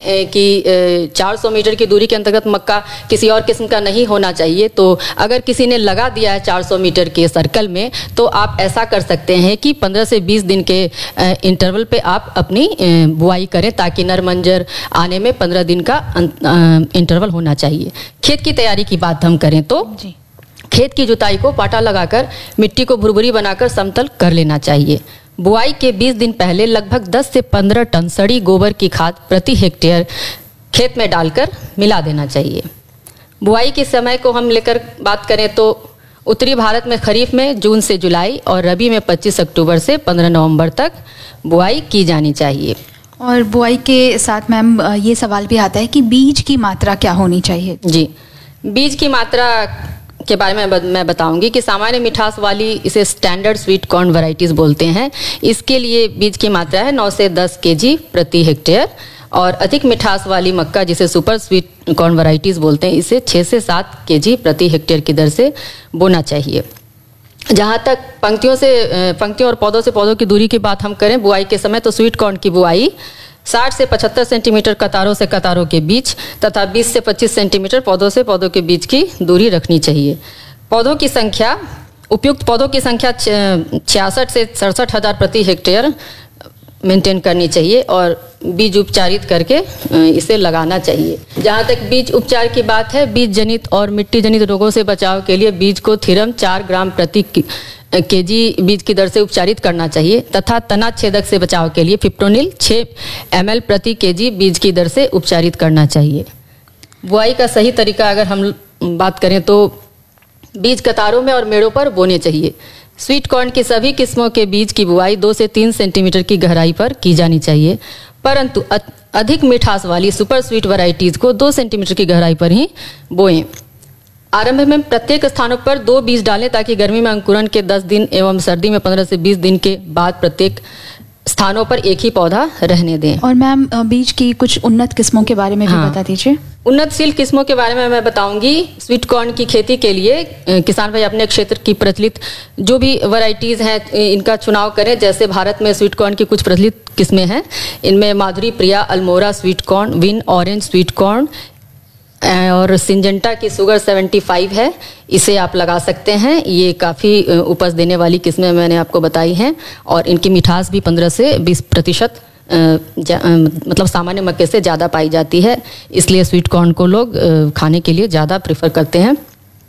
कि 400 मीटर की दूरी के अंतर्गत मक्का किसी और किस्म का नहीं होना चाहिए। तो अगर किसी ने लगा दिया है 400 मीटर के सर्कल में, तो आप ऐसा कर सकते हैं कि 15 से 20 दिन के इंटरवल पे आप अपनी बुआई करें, ताकि नर मंजर आने में 15 दिन का इंटरवल होना चाहिए। खेत की तैयारी की बात हम करें तो खेत की जुताई को पाटा लगाकर मिट्टी को भुरभुरी बनाकर समतल कर लेना चाहिए। बुआई के 20 दिन पहले लगभग 10 से 15 टन सड़ी गोबर की खाद प्रति हेक्टेयर खेत में डालकर मिला देना चाहिए। बुआई के समय को हम लेकर बात करें तो उत्तरी भारत में खरीफ में जून से जुलाई और रबी में 25 अक्टूबर से 15 नवंबर तक बुआई की जानी चाहिए। और बुआई के साथ मैम ये सवाल भी आता है कि बीज की मात्रा क्या होनी चाहिए? जी, बीज की मात्रा के बारे में मैं बताऊंगी कि सामान्य मिठास वाली इसे स्टैंडर्ड स्वीट कॉर्न वैरायटीज बोलते हैं। इसके लिए बीज की मात्रा है 9 से 10 केजी प्रति हेक्टेयर, और अधिक मिठास वाली मक्का जिसे सुपर स्वीट कॉर्न वैरायटीज बोलते हैं, इसे 6 से 7 केजी प्रति हेक्टेयर की दर से बोना चाहिए। जहाँ तक पंक्तियों और पौधों से पौधों की दूरी की बात हम करें बुआई के समय, तो स्वीट कॉर्न की बुआई 60 से 75 सेंटीमीटर कतारों से कतारों के बीच तथा 20 से 25 सेंटीमीटर पौधों से पौधों के बीच की दूरी रखनी चाहिए। उपयुक्त पौधों की संख्या 66 से 67 हज़ार प्रति हेक्टेयर मेंटेन करनी चाहिए और बीज उपचारित करके इसे लगाना चाहिए। जहाँ तक बीज उपचार की बात है, बीज जनित और मिट्टी जनित रोगों से बचाव के लिए बीज को थीरम 4 ग्राम प्रति केजी बीज की दर से उपचारित करना चाहिए तथा तना छेदक से बचाव के लिए फिप्रोनिल 6 ml प्रति केजी बीज की दर से उपचारित करना चाहिए। बुआई का सही तरीका अगर हम बात करें तो बीज कतारों में और मेड़ों पर बोने चाहिए। स्वीट कॉर्न की सभी किस्मों के बीज की बुआई 2 से 3 सेंटीमीटर की गहराई पर की जानी चाहिए, परंतु अधिक मिठास वाली सुपर स्वीट वैरायटीज को 2 सेंटीमीटर की गहराई पर ही बोएं। आरंभ में प्रत्येक स्थानों पर 2 बीज डालें ताकि गर्मी में अंकुरण के 10 दिन एवं सर्दी में 15 से 20 दिन के बाद प्रत्येक स्थानों पर एक ही पौधा रहने दें। और मैम बीज की कुछ उन्नत किस्मों के बारे में भी बता दीजिए। उन्नतशील किस्मों के बारे में मैं बताऊंगी। स्वीट कॉर्न की खेती के लिए किसान भाई अपने क्षेत्र की प्रचलित जो भी वैरायटीज हैं इनका चुनाव करें। जैसे भारत में स्वीट कॉर्न की कुछ प्रचलित किस्में हैं, इनमें माधुरी प्रिया, Almora sweet corn, win orange sweet corn और सिंजेंटा की शुगर 75 है, इसे आप लगा सकते हैं। ये काफ़ी उपज देने वाली किस्में मैंने आपको बताई हैं और इनकी मिठास भी 15 से 20% मतलब सामान्य मक्के से ज़्यादा पाई जाती है, इसलिए स्वीट कॉर्न को लोग खाने के लिए ज़्यादा प्रेफर करते हैं।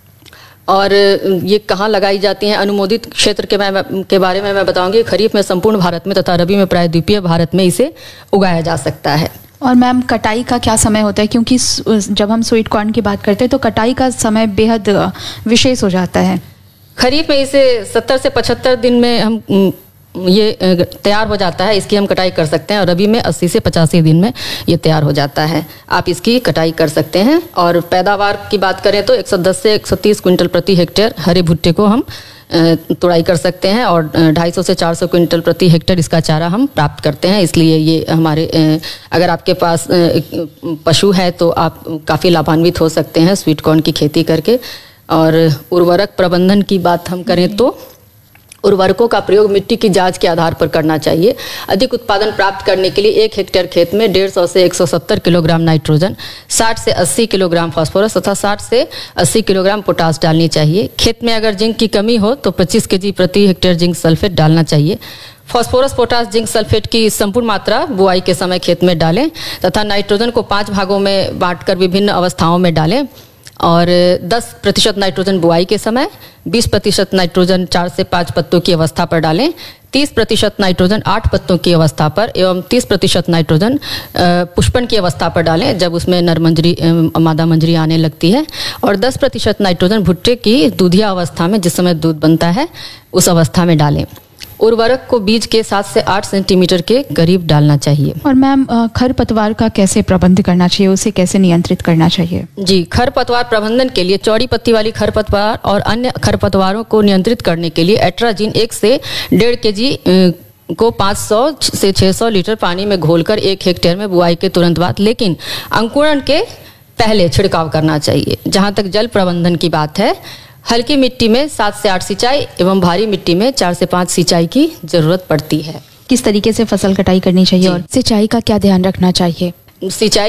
और ये कहाँ लगाई जाती हैं अनुमोदित क्षेत्र के बारे में मैं बताऊंगी। खरीफ में संपूर्ण भारत में तथा रबी में प्रायद्वीपीय भारत में इसे उगाया जा सकता है। और मैम कटाई का क्या समय होता है, क्योंकि जब हम स्वीट कॉर्न की बात करते हैं तो कटाई का समय बेहद विशेष हो जाता है। खरीफ में इसे 70 से 75 दिन में हम ये तैयार हो जाता है, इसकी हम कटाई कर सकते हैं और रबी में 80 से 85 दिन में ये तैयार हो जाता है, आप इसकी कटाई कर सकते हैं। और पैदावार की बात करें तो 110 से 130 क्विंटल प्रति हेक्टेयर हरे भुट्टे को हम तुड़ाई कर सकते हैं और 250 से 400 क्विंटल प्रति हेक्टेयर इसका चारा हम प्राप्त करते हैं। इसलिए ये हमारे अगर आपके पास पशु है तो आप काफ़ी लाभान्वित हो सकते हैं स्वीट कॉर्न की खेती करके। और उर्वरक प्रबंधन की बात हम करें तो उर्वरकों का प्रयोग मिट्टी की जांच के आधार पर करना चाहिए। अधिक उत्पादन प्राप्त करने के लिए 1 हेक्टेयर खेत में 150 से 170 किलोग्राम नाइट्रोजन, 60 से 80 किलोग्राम फास्फोरस तथा 60 से 80 किलोग्राम पोटास डालनी चाहिए। खेत में अगर जिंक की कमी हो तो 25 केजी प्रति हेक्टेयर जिंक सल्फेट डालना चाहिए। फास्फोरस, पोटास, जिंक सल्फेट की संपूर्ण मात्रा बुआई के समय खेत में डालें तथा नाइट्रोजन को 5 भागों में बांटकर विभिन्न अवस्थाओं में डालें। और 10% नाइट्रोजन बुआई के समय, 20% नाइट्रोजन 4 से 5 पत्तों की अवस्था पर डालें, 30% नाइट्रोजन 8 पत्तों की अवस्था पर एवं 30% नाइट्रोजन पुष्पन की अवस्था पर डालें जब उसमें नर मंजरी मादा मंजरी आने लगती है। और 10% नाइट्रोजन भुट्टे की दूधिया अवस्था में जिस समय दूध बनता है उस अवस्था में डालें। उर्वरक को बीज के 7 से 8 सेंटीमीटर के करीब डालना चाहिए। और मैम खरपतवार का कैसे प्रबंध करना चाहिए, उसे कैसे नियंत्रित करना चाहिए? जी, खरपतवार प्रबंधन के लिए चौड़ी पत्ती वाली खरपतवार और अन्य खरपतवारों को नियंत्रित करने के लिए एट्राजीन 1 से 1.5 केजी को 500 से 600 लीटर पानी में घोलकर 1 हेक्टेयर में बुआई के तुरंत बाद लेकिन अंकुरण के पहले छिड़काव करना चाहिए। जहाँ तक जल प्रबंधन की बात है, हल्की मिट्टी में 7 से 8 सिंचाई एवं भारी मिट्टी में 4 से 5 सिंचाई की जरूरत पड़ती है। किस तरीके से फसल कटाई करनी चाहिए और सिंचाई का क्या ध्यान रखना चाहिए? सिंचाई